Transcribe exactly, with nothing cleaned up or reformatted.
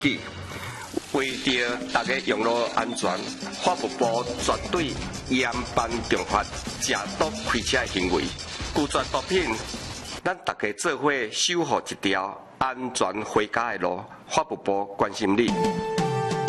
为着大家用路安全，法务部绝对严办重罚驾毒开车的行为，拒绝毒品，咱大家做伙守护一条安全回家的路。法务部关心你。